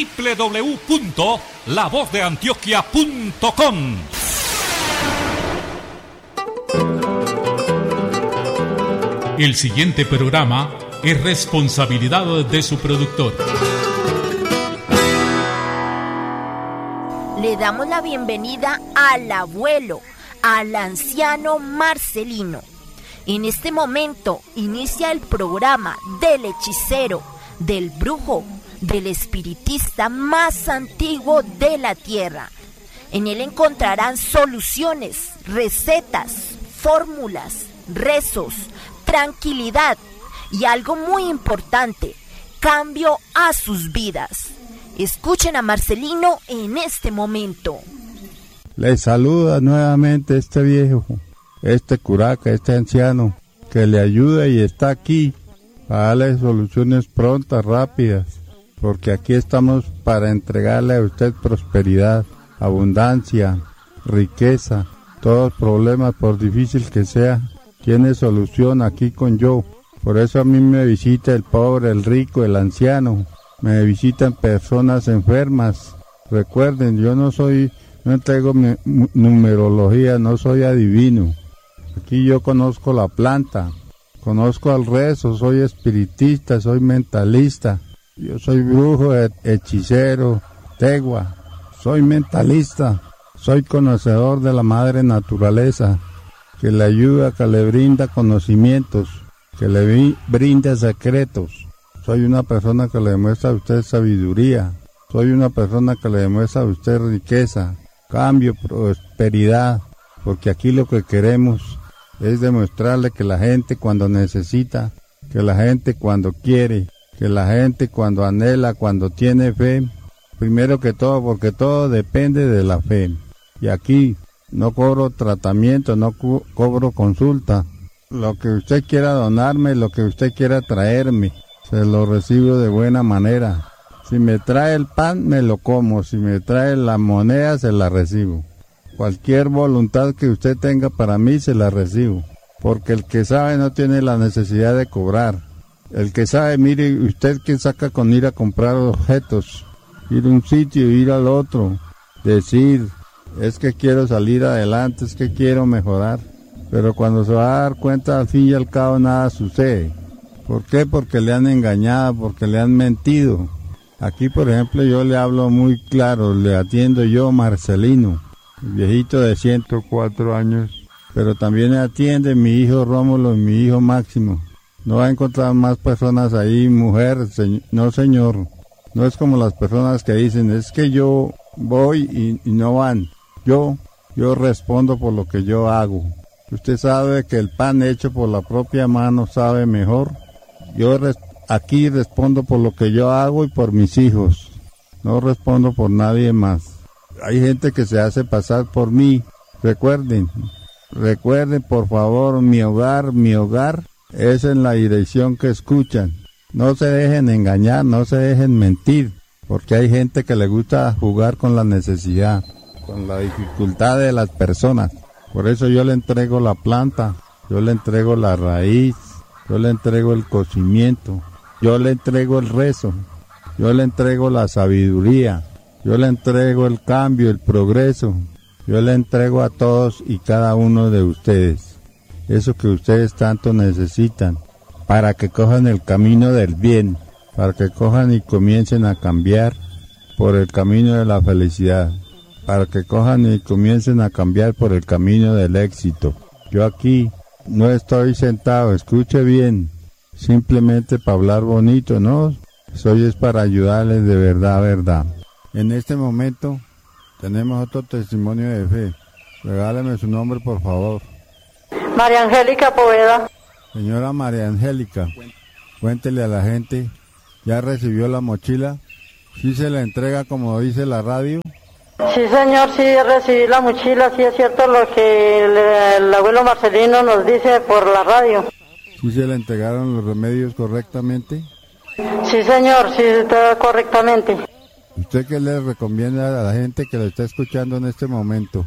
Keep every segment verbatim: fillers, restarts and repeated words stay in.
doble u doble u doble u punto la voz de antioquia punto com. El siguiente programa es responsabilidad de su productor. Le damos la bienvenida al abuelo, al anciano Marcelino. En este momento inicia el programa del hechicero, del brujo, del espiritista más antiguo de la tierra. En él encontrarán soluciones, recetas, fórmulas, rezos, tranquilidad y algo muy importante, cambio a sus vidas. Escuchen a Marcelino en este momento. Les saluda nuevamente este viejo, este curaca, este anciano, que le ayuda y está aquí para darle soluciones prontas, rápidas, porque aquí estamos para entregarle a usted prosperidad, abundancia, riqueza, todos problemas, por difícil que sea, tiene solución aquí con yo. Por eso a mí me visita el pobre, el rico, el anciano, me visitan personas enfermas. Recuerden, yo no soy, no entrego mi, numerología, no soy adivino. Aquí yo conozco la planta, conozco el rezo, soy espiritista, soy mentalista. Yo soy brujo, hechicero, tegua, soy mentalista, soy conocedor de la madre naturaleza, que le ayuda, que le brinda conocimientos, que le brinda secretos. Soy una persona que le demuestra a usted sabiduría, soy una persona que le demuestra a usted riqueza, cambio, prosperidad, porque aquí lo que queremos es demostrarle que la gente cuando necesita, que la gente cuando quiere, que la gente cuando anhela, cuando tiene fe, primero que todo, porque todo depende de la fe. Y aquí no cobro tratamiento, no co- cobro consulta. Lo que usted quiera donarme, lo que usted quiera traerme, se lo recibo de buena manera. Si me trae el pan, me lo como. Si me trae la moneda, se la recibo. Cualquier voluntad que usted tenga para mí, se la recibo. Porque el que sabe no tiene la necesidad de cobrar. El que sabe, mire, usted que saca con ir a comprar objetos, ir a un sitio, ir al otro, decir, es que quiero salir adelante, es que quiero mejorar. Pero cuando se va a dar cuenta, al fin y al cabo, nada sucede. ¿Por qué? Porque le han engañado, porque le han mentido. Aquí, por ejemplo, yo le hablo muy claro, le atiendo yo, Marcelino, viejito de ciento cuatro años, pero también me atiende mi hijo Rómulo y mi hijo Máximo. No va a encontrar más personas ahí, mujer, se, no señor. No es como las personas que dicen, es que yo voy y, y no van. Yo, yo respondo por lo que yo hago. Usted sabe que el pan hecho por la propia mano sabe mejor. Yo res, aquí respondo por lo que yo hago y por mis hijos. No respondo por nadie más. Hay gente que se hace pasar por mí. Recuerden, recuerden por favor, mi hogar, mi hogar es en la dirección que escuchan. No se dejen engañar, no se dejen mentir, porque hay gente que le gusta jugar con la necesidad, con la dificultad de las personas. Por eso yo le entrego la planta, yo le entrego la raíz, yo le entrego el cocimiento, yo le entrego el rezo, yo le entrego la sabiduría, yo le entrego el cambio, el progreso, yo le entrego a todos y cada uno de ustedes eso que ustedes tanto necesitan, para que cojan el camino del bien, para que cojan y comiencen a cambiar por el camino de la felicidad, para que cojan y comiencen a cambiar por el camino del éxito. Yo aquí no estoy sentado, escuche bien, simplemente para hablar bonito, no, soy es para ayudarles de verdad a verdad. En este momento tenemos otro testimonio de fe. Regáleme su nombre, por favor. María Angélica Poveda. Señora María Angélica, cuéntele a la gente, ¿ya recibió la mochila? ¿Sí se la entrega como dice la radio? Sí, señor, sí recibí la mochila, sí es cierto lo que el, el abuelo Marcelino nos dice por la radio. ¿Sí se le entregaron los remedios correctamente? Sí, señor, sí está correctamente. ¿Usted qué le recomienda a la gente que lo está escuchando en este momento?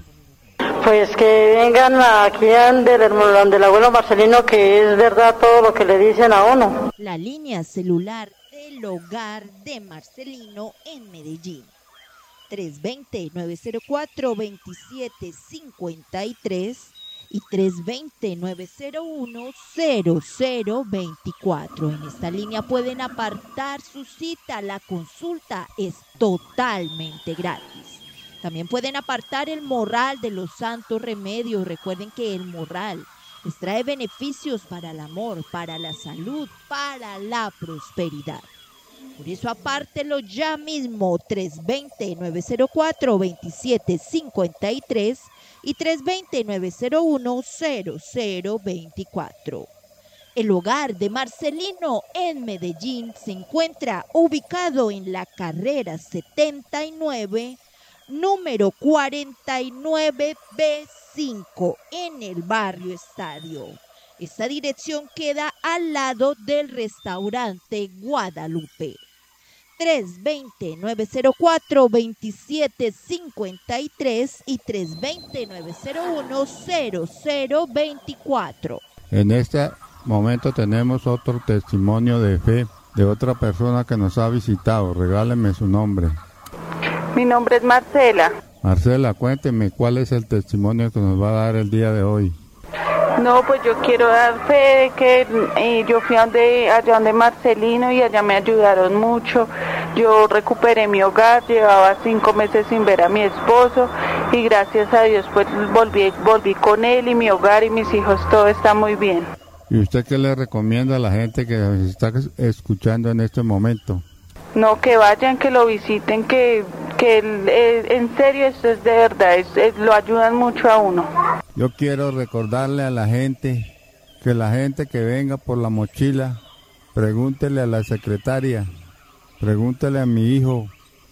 Pues que vengan aquí donde el, donde el abuelo Marcelino, que es verdad todo lo que le dicen a uno. La línea celular de El Hogar de Marcelino en Medellín. tres dos cero, nueve cero cuatro, dos siete cinco tres y tres dos cero, nueve cero uno, cero cero dos cuatro. En esta línea pueden apartar su cita. La consulta es totalmente gratis. También pueden apartar el morral de los santos remedios. Recuerden que el morral les trae beneficios para el amor, para la salud, para la prosperidad. Por eso apártelo ya mismo, tres dos cero, nueve cero cuatro, dos siete cinco tres y tres dos cero, nueve cero uno, cero cero dos cuatro. El Hogar de Marcelino en Medellín se encuentra ubicado en la carrera setenta y nueve, número cuarenta y nueve B cinco, en el barrio Estadio. Esta dirección queda al lado del restaurante Guadalupe. tres dos cero, nueve cero cuatro, dos siete cinco tres y tres dos cero, nueve cero uno, cero cero dos cuatro. En este momento tenemos otro testimonio de fe de otra persona que nos ha visitado. Regáleme su nombre. Mi nombre es Marcela. Marcela, cuénteme cuál es el testimonio que nos va a dar el día de hoy. No, pues yo quiero dar fe de que eh, yo fui a donde, allá donde Marcelino y allá me ayudaron mucho. Yo recuperé mi hogar, llevaba cinco meses sin ver a mi esposo y gracias a Dios pues volví, volví con él y mi hogar y mis hijos, todo está muy bien. ¿Y usted qué le recomienda a la gente que nos está escuchando en este momento? No, que vayan, que lo visiten, que, que eh, en serio esto es de verdad, es, es, lo ayudan mucho a uno. Yo quiero recordarle a la gente que la gente que venga por la mochila, pregúntele a la secretaria, pregúntele a mi hijo,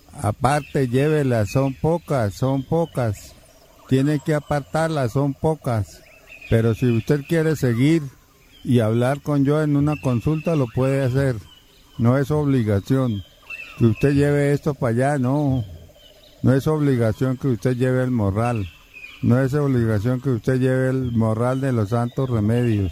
aparte llévelas, son pocas, son pocas, tiene que apartarlas, son pocas, pero si usted quiere seguir y hablar con yo en una consulta lo puede hacer, no es obligación. Que usted lleve esto para allá, no, no es obligación que usted lleve el morral, no es obligación que usted lleve el morral de los santos remedios.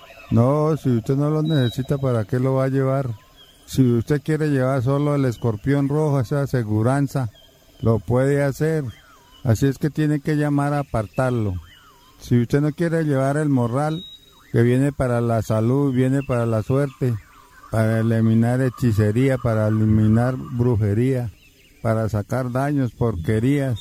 No, si usted no lo necesita, ¿para qué lo va a llevar? Si usted quiere llevar solo el escorpión rojo, esa aseguranza, lo puede hacer. Así es que tiene que llamar a apartarlo. Si usted no quiere llevar el morral, que viene para la salud, viene para la suerte, para eliminar hechicería, para eliminar brujería, para sacar daños, porquerías.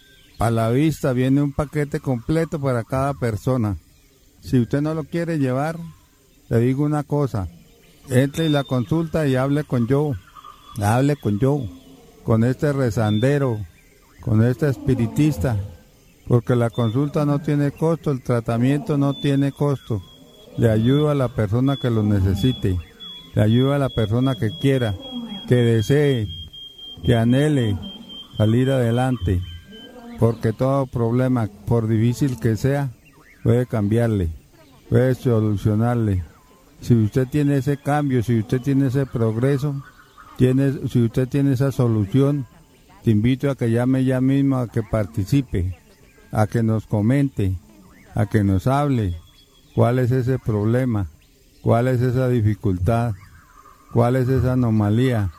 A la vista viene un paquete completo para cada persona. Si usted no lo quiere llevar, le digo una cosa, entre y la consulta y hable con yo, hable con yo, con este rezandero, con este espiritista, porque la consulta no tiene costo, el tratamiento no tiene costo. Le ayudo a la persona que lo necesite. Le ayuda a la persona que quiera, que desee, que anhele salir adelante, porque todo problema, por difícil que sea, puede cambiarle, puede solucionarle. Si usted tiene ese cambio, si usted tiene ese progreso, tiene, si usted tiene esa solución, te invito a que llame ya mismo, a que participe, a que nos comente, a que nos hable cuál es ese problema. ¿Cuál es esa dificultad? ¿Cuál es esa anomalía?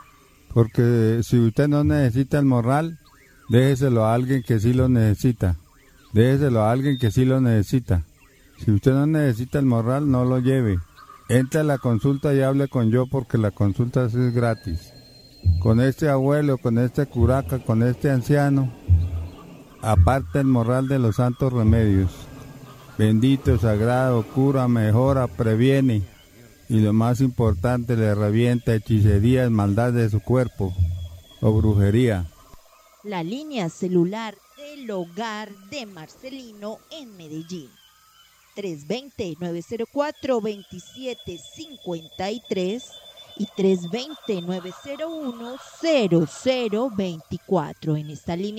Porque si usted no necesita el morral, déjeselo a alguien que sí lo necesita. Déjeselo a alguien que sí lo necesita. Si usted no necesita el morral, no lo lleve. Entre a la consulta y hable con yo porque la consulta es gratis. Con este abuelo, con este curaca, con este anciano, aparte el morral de los santos remedios. Bendito, sagrado, cura, mejora, previene y lo más importante, le revienta hechicerías, maldad de su cuerpo o brujería. La línea celular del Hogar de Marcelino en Medellín. tres dos cero, nueve cero cuatro, dos siete cinco tres y tres dos cero, nueve cero uno, cero cero dos cuatro. En esta línea